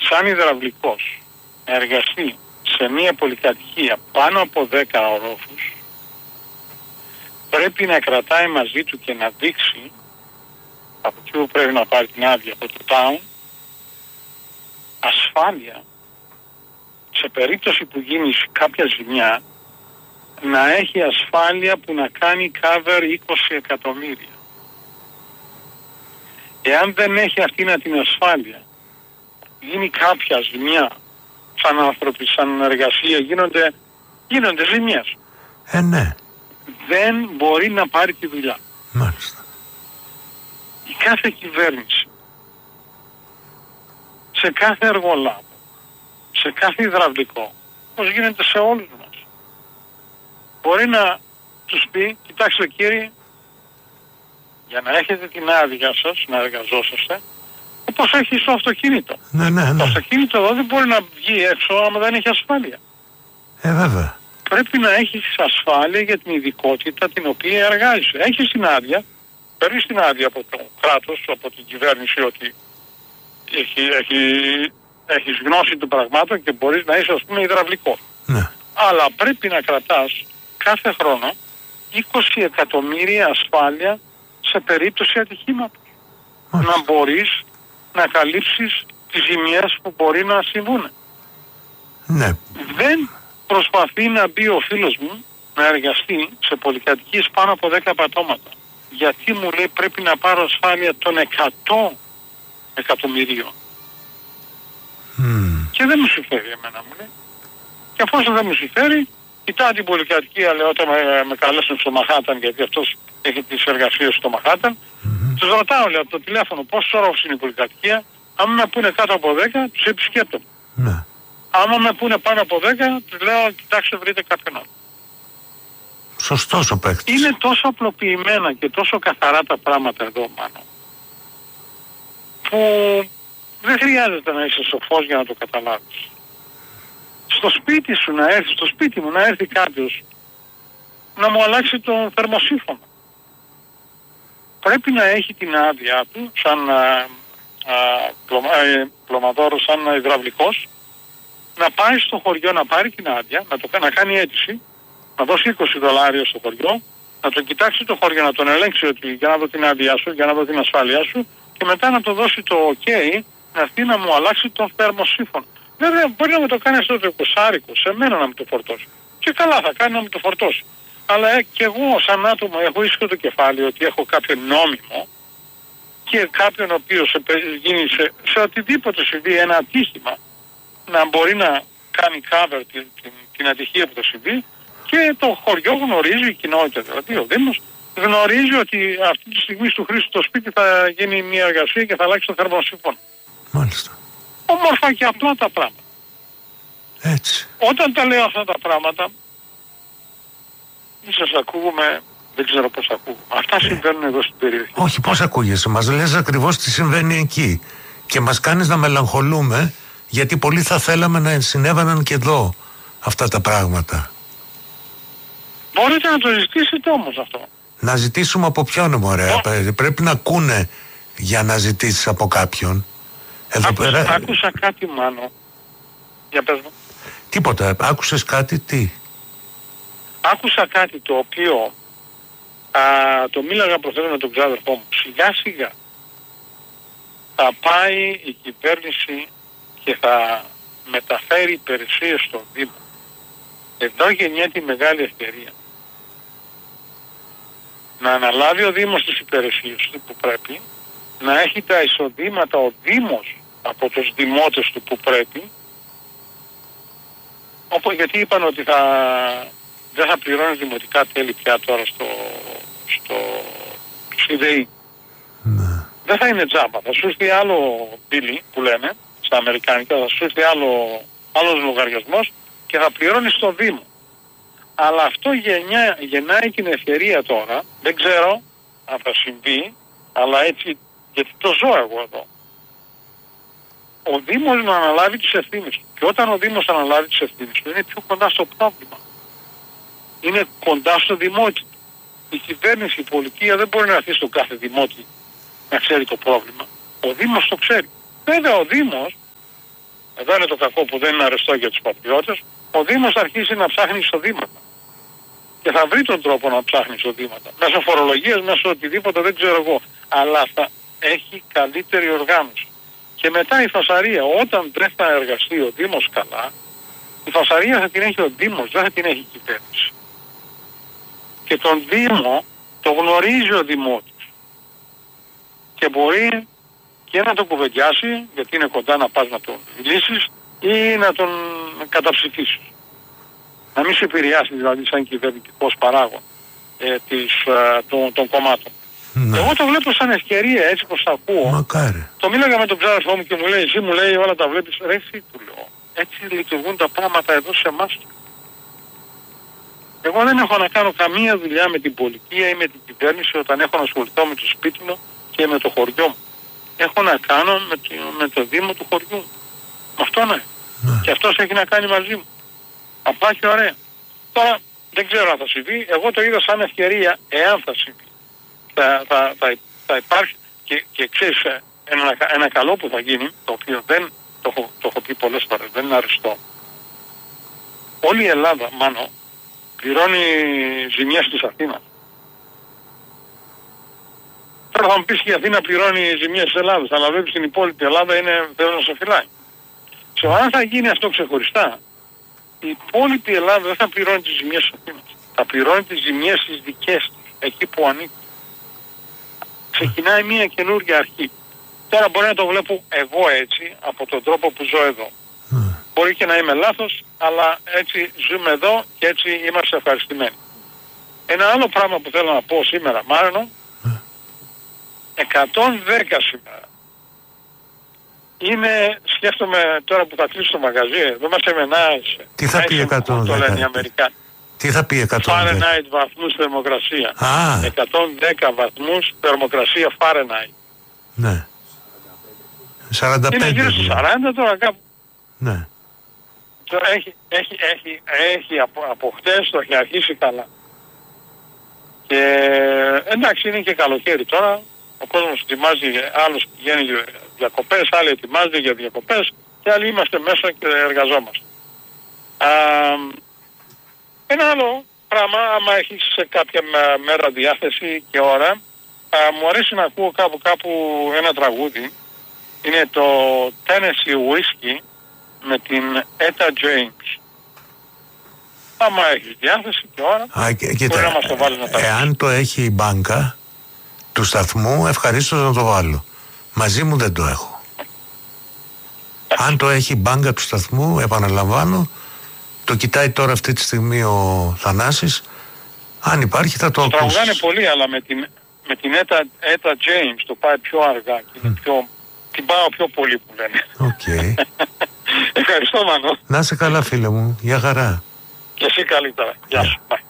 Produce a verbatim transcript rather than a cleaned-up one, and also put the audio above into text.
σαν υδραυλικός να εργαστεί σε μια πολυκατοικία πάνω από δέκα ορόφους, πρέπει να κρατάει μαζί του και να δείξει από εκεί που πρέπει να πάρει την άδεια από το town ασφάλεια σε περίπτωση που γίνει κάποια ζημιά, να έχει ασφάλεια που να κάνει cover είκοσι εκατομμύρια. Εάν δεν έχει αυτή την ασφάλεια, γίνει κάποια ζημιά σαν άνθρωποι, σαν εργασία, γίνονται, γίνονται ζημιές. Ε, ναι. Δεν μπορεί να πάρει τη δουλειά. Μάλιστα. Η κάθε κυβέρνηση, σε κάθε εργολάβο, σε κάθε υδραυλικό, όπως γίνεται σε όλους μας, μπορεί να τους πει, κοιτάξτε κύριοι, για να έχετε την άδεια σας, να εργαζόσαστε, όπως έχει στο αυτοκίνητο. Ναι, ναι, ναι. Το αυτοκίνητο εδώ δεν μπορεί να βγει έξω άμα δεν έχει ασφάλεια. Ε, βέβαια. Πρέπει να έχεις ασφάλεια για την ειδικότητα την οποία εργάζεσαι. Έχεις την άδεια, παίρνεις την άδεια από το κράτος, από την κυβέρνηση ότι έχει, έχει, έχεις γνώση των πραγμάτων και μπορείς να είσαι, ας πούμε, υδραυλικό. Ναι. Αλλά πρέπει να κρατάς κάθε χρόνο είκοσι εκατομμύρια ασφάλεια σε περίπτωση ατυχήματος. Μάλιστα. Να μπορείς να καλύψεις τις ζημιές που μπορεί να συμβούν. Ναι. Δεν προσπαθεί να μπει ο φίλος μου να εργαστεί σε πολυκατοικίες πάνω από δέκα πατώματα. Γιατί μου λέει πρέπει να πάρω ασφάλεια των εκατό εκατομμυρίων. Mm. Και δεν μου συμφέρει εμένα, μου λέει. Και αφού δεν μου συμφέρει, κοιτάω την πολυκατοικία, λέω, όταν με, με καλέσουν στο Μαχάταν, γιατί αυτός έχει τις εργασίες στο Μαχάταν, mm-hmm. τους ρωτάω, λέω, από το τηλέφωνο πόσους όροφους είναι η πολυκατοικία, άμα με πούνε κάτω από δέκα, τους επισκέπτομαι. Ναι. Άμα με πούνε πάνω από δέκα, τους λέω, κοιτάξτε, βρείτε κάποιον άλλο. Σωστός ο παίκτης. Είναι τόσο απλοποιημένα και τόσο καθαρά τα πράγματα εδώ, Μάνο, που δεν χρειάζεται να είσαι σοφός για να το καταλάβεις. Στο σπίτι σου να έρθει, στο σπίτι μου να έρθει κάποιος να μου αλλάξει το θερμοσύφωνο. Πρέπει να έχει την άδειά του σαν α, α, πλωμα, ε, πλωμαδόρος, σαν υδραυλικός, να πάει στο χωριό να πάρει την άδεια, να, το, να κάνει αίτηση, να δώσει είκοσι δολάρια στο χωριό, να τον κοιτάξει το χωριό, να τον ελέγξει ότι για να δω την άδειά σου, για να δω την ασφάλειά σου και μετά να το δώσει το ok, να έρθει να μου αλλάξει το θερμοσύφωνο. Βέβαια μπορεί να μου το κάνει στο εικοσάρικο, σε μένα να μου το φορτώσει. Και καλά θα κάνει να μου το φορτώσει. Αλλά ε, και εγώ σαν άτομο έχω ίσιο το κεφάλι ότι έχω κάποιον νόμιμο και κάποιον ο οποίος γίνει σε, σε οτιδήποτε συμβεί ένα ατύχημα να μπορεί να κάνει cover την, την, την ατυχία που το συμβεί και το χωριό γνωρίζει, η κοινότητα δηλαδή, ο Δήμος γνωρίζει ότι αυτή τη στιγμή στο Χρήστο το σπίτι θα γίνει μια εργασία και θα αλλάξει το θερμοσύφωνο. Μάλιστα. Όμορφα και απλά τα πράγματα. Έτσι. Όταν τα λέω αυτά τα πράγματα, σας ακούγουμε, δεν ξέρω πώς ακούγουμε. Αυτά συμβαίνουν εδώ στην περιοχή. Όχι, πώς ακούγεσαι, μας λες ακριβώς τι συμβαίνει εκεί. Και μας κάνεις να μελαγχολούμε, γιατί πολλοί θα θέλαμε να συνέβαιναν και εδώ αυτά τα πράγματα. Μπορείτε να το ζητήσετε όμως αυτό. Να ζητήσουμε από ποιον, μωρέ. Oh. Πρέπει να ακούνε για να ζητήσεις από κάποιον. Εδώ άκουσα, πέρα... άκουσα κάτι, Μάνο. Για πες μου. Τίποτα. Άκουσες κάτι, τι? Άκουσα κάτι το οποίο α, το μίλαγα προχθές με τον ξάδερφό μου. Σιγά σιγά θα πάει η κυβέρνηση και θα μεταφέρει υπηρεσίες στον Δήμο. Εδώ γεννιέται η μεγάλη ευκαιρία. Να αναλάβει ο Δήμος τις υπηρεσίες του που πρέπει, να έχει τα εισοδήματα ο Δήμος από τους δημότες του που πρέπει, όπου γιατί είπαν ότι θα, δεν θα πληρώνει δημοτικά τέλη πια τώρα στο, στο ΣΥΔΕΗ. Ναι. Δεν θα είναι τζάμπα, θα σου έρθει άλλο πύλη που λένε, στα αμερικάνικα, θα σου έρθει άλλο, άλλος λογαριασμός και θα πληρώνει στο Δήμο. Αλλά αυτό γενιά, γεννάει την ευκαιρία τώρα, δεν ξέρω αν θα συμβεί, αλλά έτσι, γιατί το ζω εγώ εδώ. Ο Δήμος να αναλάβει τις ευθύνες του. Και όταν ο Δήμος αναλάβει τις ευθύνες του, είναι πιο κοντά στο πρόβλημα. Είναι κοντά στο δημότη. Η κυβέρνηση, η πολιτεία δεν μπορεί να έρθει στον κάθε δημότη να ξέρει το πρόβλημα. Ο Δήμος το ξέρει. Βέβαια ο Δήμος εδώ είναι το κακό που δεν είναι αρεστό για τους πατριώτες, ο Δήμος θα αρχίσει να ψάχνει εισοδήματα. Και θα βρει τον τρόπο να ψάχνει εισοδήματα. Μέσω φορολογίας, μέσω οτιδήποτε, δεν ξέρω εγώ. Αλλά θα έχει καλύτερη οργάνωση. Και μετά η φασαρία, όταν δεν θα εργαστεί ο Δήμος καλά, η φασαρία θα την έχει ο Δήμος, δεν θα την έχει η κυβέρνηση. Και τον Δήμο το γνωρίζει ο Δημότης. Και μπορεί και να τον κουβεντιάσει, γιατί είναι κοντά να πας να τον μιλήσεις, ή να τον καταψηφίσεις. Να μην σε επηρεάσει δηλαδή σαν κυβερνητικός παράγων ε, της, ε, των, των κομμάτων. Ναι. Εγώ το βλέπω σαν ευκαιρία, έτσι πως τα ακούω. Μακάρι. Το μίλαγα με τον ψάρφό μου και μου λέει, εσύ μου λέει όλα τα βλέπεις. Ρε εσύ, του λέω, έτσι λειτουργούν τα πράγματα εδώ σε εμάς. Εγώ δεν έχω να κάνω καμία δουλειά με την πολιτεία ή με την κυβέρνηση όταν έχω να ασχοληθώ με το σπίτι μου και με το χωριό μου. Έχω να κάνω με το, με το Δήμο του χωριού μου. Με αυτό ναι. ναι. Και αυτός έχει να κάνει μαζί μου. Απλά και ωραία. Τώρα δεν ξέρω αν θα συμβεί. Εγώ το είδα σαν ευκαιρία, εάν θα συμβεί. Θα, θα, θα, θα υπάρχει και, και ξέρεις ένα, ένα καλό που θα γίνει, το οποίο δεν το έχω, το έχω πει πολλές φορές, δεν είναι αριστό. Όλη η Ελλάδα, μάλλον, πληρώνει ζημιές της Αθήνας. Τώρα θα μου πεις και η Αθήνα πληρώνει ζημιές της Ελλάδας, αλλά βέβαια στην υπόλοιπη Ελλάδα είναι Θεός να σε φυλάει. Σε αν θα γίνει αυτό ξεχωριστά, η υπόλοιπη Ελλάδα δεν θα πληρώνει τις ζημιές της Αθήνας. Θα πληρώνει τις ζημιές της δικές της, εκεί που ανήκει. Ξεκινάει μια καινούργια αρχή. Τώρα μπορεί να το βλέπω εγώ έτσι, από τον τρόπο που ζω εδώ. Mm. Μπορεί και να είμαι λάθος, αλλά έτσι ζούμε εδώ και έτσι είμαστε ευχαριστημένοι. Ένα άλλο πράγμα που θέλω να πω σήμερα, Μάρινο, mm. εκατόν δέκα σήμερα. Είναι, σκέφτομαι τώρα που θα κλείσω το μαγαζί, δεν μας εμενάζει. Τι θα πει εκατόν δέκα? Το λένε οι Αμερικάνοι. Τι θα πει εκατόν δέκα? Fahrenheit βαθμούς θερμοκρασία. Α. εκατόν δέκα βαθμούς θερμοκρασία Fahrenheit. Ναι. σαράντα πέντε. Είναι γύρω στους σαράντα τώρα κάπου. Ναι. Τώρα έχει, έχει, έχει, έχει από, από χτες το έχει αρχίσει καλά. Και εντάξει είναι και καλοκαίρι τώρα. Ο κόσμος ετοιμάζει, άλλος πηγαίνει για διακοπές, άλλοι ετοιμάζονται για διακοπές και άλλοι είμαστε μέσα και εργαζόμαστε. Α, ένα άλλο πράγμα, άμα έχεις σε κάποια μέρα διάθεση και ώρα, α, μου αρέσει να ακούω κάπου κάπου ένα τραγούδι. Είναι το Tennessee Whiskey με την Etta James. Άμα έχεις διάθεση και ώρα, Α, και, κοίτα, μπορεί να μας το βάλεις να τα εάν το έχει η μπάνκα του σταθμού, ευχαρίστως να το βάλω. Μαζί μου δεν το έχω. Αν το έχει η μπάνκα του σταθμού, επαναλαμβάνω, το κοιτάει τώρα αυτή τη στιγμή ο Θανάσης, αν υπάρχει θα το ακούσει. Το τραγουδάνε πολύ, αλλά με την, με την Etta, Etta James το πάει πιο αργά και είναι πιο, την πάω πιο πολύ που λένε. Okay. Ευχαριστώ Μανώ. Να είσαι καλά φίλε μου, για χαρά. Και εσύ καλύτερα. Γεια σου. Yeah.